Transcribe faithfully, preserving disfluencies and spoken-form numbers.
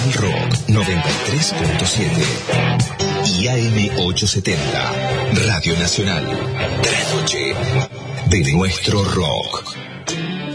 Nacional Rock noventa y tres punto siete y A M ochocientos setenta, Radio Nacional, de la noche, de nuestro rock.